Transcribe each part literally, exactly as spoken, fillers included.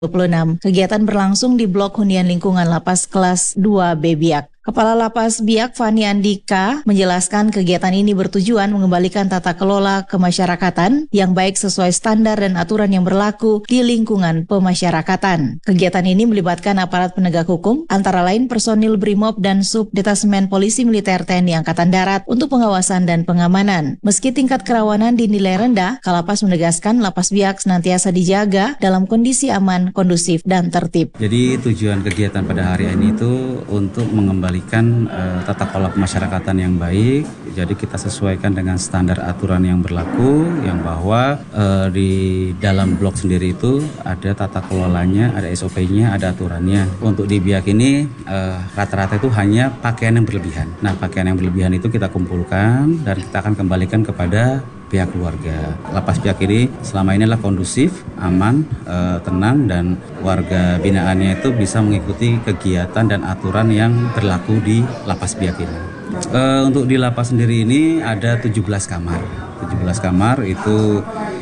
dua puluh enam. Kegiatan berlangsung di Blok Hunian Lingkungan Lapas Kelas dua B Biak. Kepala Lapas Biak Fani Andika menjelaskan kegiatan ini bertujuan mengembalikan tata kelola kemasyarakatan yang baik sesuai standar dan aturan yang berlaku di lingkungan pemasyarakatan. Kegiatan ini melibatkan aparat penegak hukum, antara lain personil Brimob dan Subdetasemen Polisi Militer T N I Angkatan Darat untuk pengawasan dan pengamanan. Meski tingkat kerawanan dinilai rendah, Kalapas menegaskan Lapas Biak senantiasa dijaga dalam kondisi aman, kondusif, dan tertib. Jadi tujuan kegiatan pada hari ini itu untuk mengembalikan Mengembalikan uh, tata kelola pemasyarakatan yang baik. Jadi kita sesuaikan dengan standar aturan yang berlaku, yang bahwa uh, di dalam blok sendiri itu ada tata kelolanya, ada S O P-nya, ada aturannya. Untuk di Biak ini uh, rata-rata itu hanya pakaian yang berlebihan. Nah, pakaian yang berlebihan itu kita kumpulkan dan kita akan kembalikan kepada pihak keluarga. Lapas Biak ini selama ini adalah kondusif, aman, e, tenang, dan warga binaannya itu bisa mengikuti kegiatan dan aturan yang berlaku di Lapas Biak ini. E, untuk di lapas sendiri ini ada tujuh belas kamar. tujuh belas kamar itu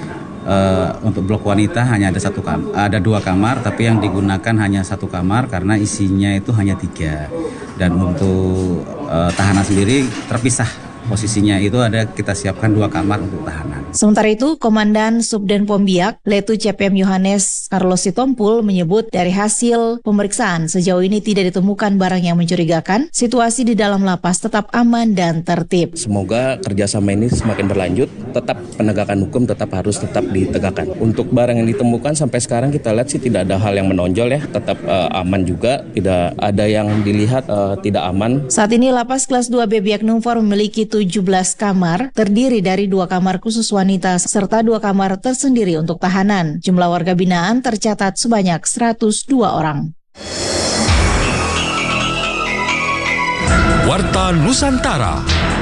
e, untuk blok wanita hanya ada satu kamar, ada dua kamar, tapi yang digunakan hanya satu kamar karena isinya itu hanya tiga. Dan untuk e, tahanan sendiri terpisah. Posisinya itu ada kita siapkan dua kamar untuk tahanan. Sementara itu, Komandan Subden Pom Biak, Letu C P M Yohanes Carlos Sitompul menyebut dari hasil pemeriksaan sejauh ini tidak ditemukan barang yang mencurigakan, situasi di dalam lapas tetap aman dan tertib. Semoga kerjasama ini semakin berlanjut, tetap penegakan hukum tetap harus tetap ditegakkan. Untuk barang yang ditemukan sampai sekarang kita lihat sih tidak ada hal yang menonjol ya, tetap uh, aman juga, tidak ada yang dilihat uh, tidak aman. Saat ini Lapas Kelas dua B Biak Numfor memiliki tujuh belas kamar, terdiri dari dua kamar khusus wanita serta dua kamar tersendiri untuk tahanan. Jumlah warga binaan tercatat sebanyak seratus dua orang. Warta Nusantara.